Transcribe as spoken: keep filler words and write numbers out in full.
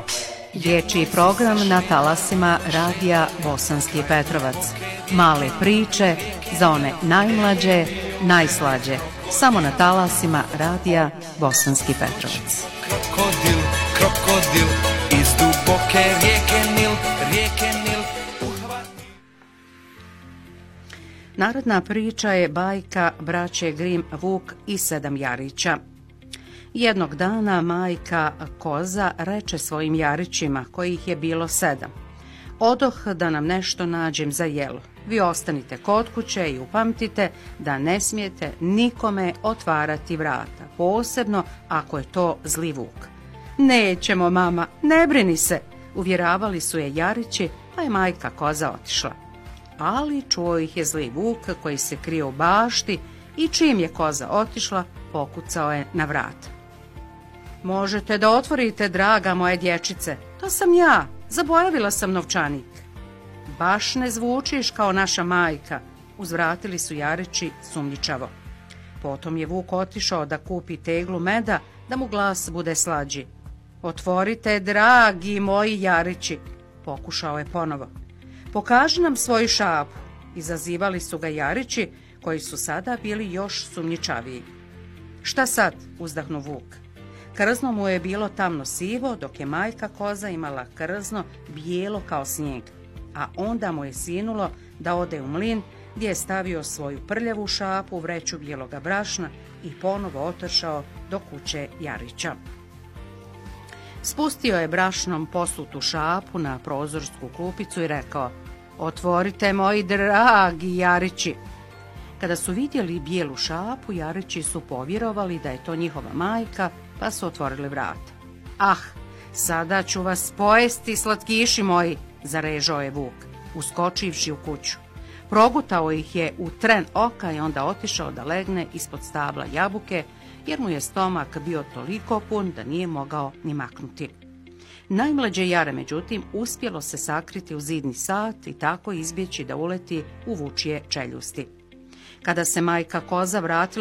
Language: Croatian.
Dječji program na talasima radija Bosanski Petrovac. Male priče za one najmlađe, najslađe. Samo na talasima radija Bosanski Petrovac. Krokodil, krokodil, iz duboke rijeke Nil, rijeke Nil. Narodna priča je bajka braće Grim Vuk i sedam jarića. Jednog dana majka koza reče svojim jarićima, kojih je bilo sedam: odoh da nam nešto nađem za jelo. Vi ostanite kod kuće i upamtite da ne smijete nikome otvarati vrata, posebno ako je to zli vuk. Nećemo, mama, ne brini se, uvjeravali su je jarići, pa je majka koza otišla. Ali čuo ih je zli vuk koji se krio u bašti i čim je koza otišla, pokucao je na vrata. Možete da otvorite, draga moje dječice, to sam ja, zaboravila sam novčanik. Baš ne zvučiš kao naša majka, uzvratili su jarići sumnjičavo. Potom je vuk otišao da kupi teglu meda, da mu glas bude slađi. Otvorite, dragi moji jarići, pokušao je ponovo. Pokaži nam svoju šapu, izazivali su ga jarići, koji su sada bili još sumnjičaviji. Šta sad, uzdahnu vuk. Krzno mu je bilo tamno sivo, dok je majka koza imala krzno bijelo kao snijeg, a onda mu je sinulo da ode u mlin, gdje je stavio svoju prljavu šapu u vreću bijeloga brašna i ponovo otršao do kuće jarića. Spustio je brašnom posutu šapu na prozorsku klupicu i rekao: otvorite, moji dragi jarići. Kada su vidjeli bijelu šapu, jarići su povjerovali da je to njihova majka, pa su otvorili vrata. Ah, sada ću vas pojesti, slatkiši moji, zarežao je vuk, uskočivši u kuću. Progutao ih je u tren oka i onda otišao da legne ispod stabla jabuke, jer mu je stomak bio toliko pun da nije mogao ni maknuti. Najmlađe jare, međutim, uspjelo se sakriti u zidni sat i tako izbjeći da uleti u vučje čeljusti. Kada se majka koza vratila